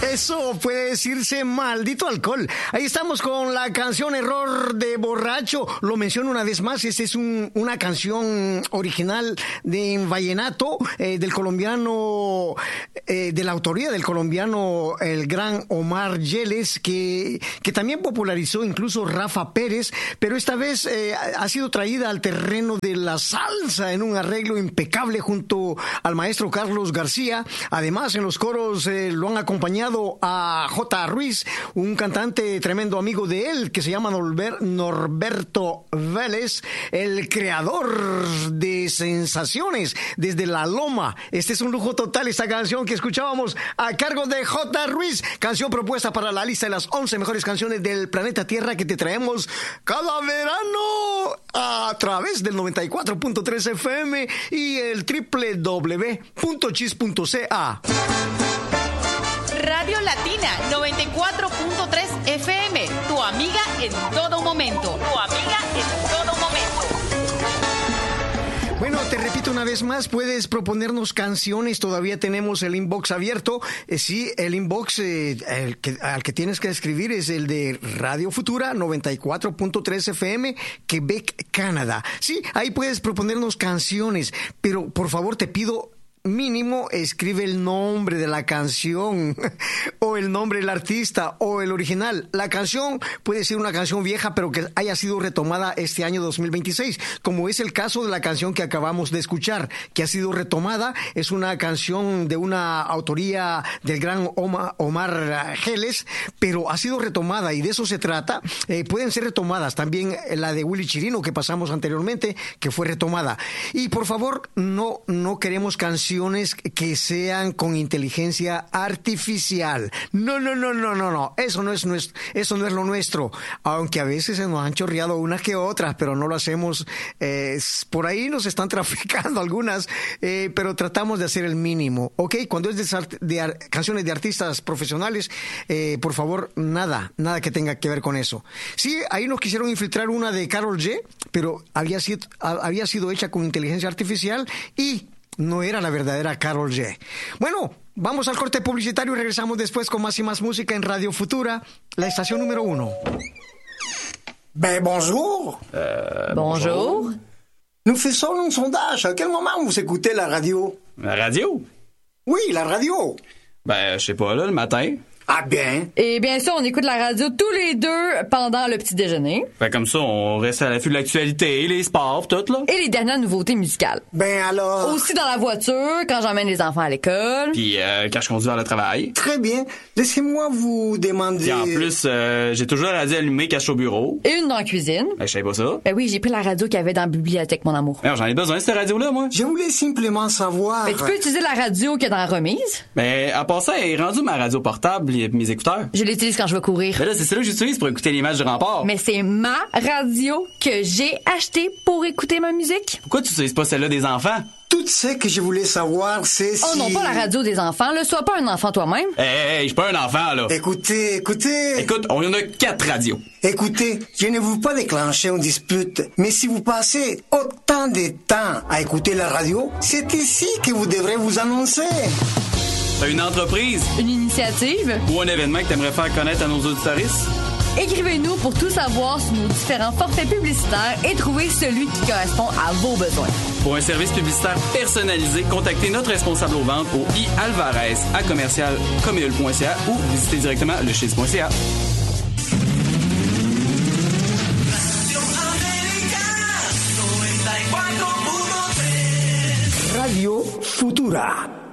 Eso puede decirse maldito alcohol. Ahí estamos con la canción Error de Borracho. Lo menciono una vez más, esta es una canción original de vallenato del colombiano, de la autoría del colombiano el gran Omar Yeles, que también popularizó incluso Rafa Pérez, pero esta vez ha sido traída al terreno de la salsa en un arreglo impecable junto al maestro Carlos García. Además, en los coros lo han acompañado a J. Ruiz, un cantante tremendo amigo de él que se llama Norberto Vélez, el creador de sensaciones desde La Loma. Este es un lujo total, esta canción que escuchábamos a cargo de J. Ruiz, canción propuesta para la lista de las 11 mejores canciones del planeta Tierra que te traemos cada verano a través del 94.3 FM y el www.chis.ca. Radio Latina 94.3 FM, tu amiga en todo momento. Tu amiga en todo momento. Bueno, te repito una vez más, puedes proponernos canciones, todavía tenemos el inbox abierto. Sí, el inbox al que tienes que escribir es el de Radio Futura 94.3 FM, Quebec, Canadá. Sí, ahí puedes proponernos canciones, pero por favor te pido, mínimo escribe el nombre de la canción o el nombre del artista o el original. La canción puede ser una canción vieja pero que haya sido retomada este año 2026, como es el caso de la canción que acabamos de escuchar, que ha sido retomada. Es una canción de una autoría del gran Omar Geles, pero ha sido retomada y de eso se trata. Pueden ser retomadas también la de Willy Chirino que pasamos anteriormente, que fue retomada. Y por favor, no queremos canciones que sean con inteligencia artificial. No. Eso no es lo nuestro. Aunque a veces se nos han chorreado unas que otras, pero no lo hacemos. Por ahí nos están traficando algunas, pero tratamos de hacer el mínimo. ¿Ok? Cuando es de canciones de artistas profesionales, por favor, nada que tenga que ver con eso. Sí, ahí nos quisieron infiltrar una de Karol G, pero había sido hecha con inteligencia artificial y no era la verdadera Karol G. Bueno, vamos al corte publicitario y regresamos después con más y más música en Radio Futura, la estación número 1. Bonjour. Bonjour. Nous faisons un sondage. À quel moment vous écoutez la radio? La radio? Oui, la radio. Je sais pas, là, le matin. Ah bien. Et bien sûr, on écoute la radio tous les deux pendant le petit déjeuner. Comme ça, on reste à l'affût de l'actualité, les sports, tout, là. Et les dernières nouveautés musicales. Ben alors... Aussi dans la voiture, quand j'emmène les enfants à l'école. Puis quand je conduis vers le travail. Très bien. Laissez-moi vous demander... Puis en plus, j'ai toujours la radio allumée quand je suis au bureau. Et une dans la cuisine. Je savais pas ça. Ben oui, j'ai pris la radio qu'il y avait dans la bibliothèque, mon amour. Non, j'en ai besoin de cette radio-là, moi. Je voulais simplement savoir... Ben tu peux utiliser la radio qu'il y a dans la remise. Mais en passant, elle est rendue ma radio portable et mes écouteurs. Je l'utilise quand je vais courir. Ben là, c'est celle-là que j'utilise pour écouter les matchs du Rempart. Mais c'est ma radio que j'ai achetée pour écouter ma musique. Pourquoi tu utilises pas celle-là des enfants? Tout ce que je voulais savoir, c'est si... Oh non, pas la radio des enfants, là. Sois pas un enfant toi-même. Hey, je suis pas un enfant, là. Écoutez... Écoute, on y en a 4 radios. Écoutez, je ne veux pas déclencher une dispute, mais si vous passez autant de temps à écouter la radio, c'est ici que vous devrez vous annoncer. T'as une entreprise? Une initiative? Ou un événement que t'aimerais faire connaître à nos auditoristes? Écrivez-nous pour tout savoir sur nos différents forfaits publicitaires et trouver celui qui correspond à vos besoins. Pour un service publicitaire personnalisé, contactez notre responsable aux ventes au ialvarez@commercial.ca ou visitez directement lechiz.ca. Radio Futura.